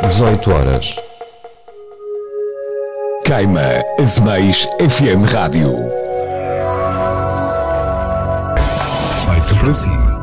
18 horas. Queima Azeméis FM Rádio. Feita para si.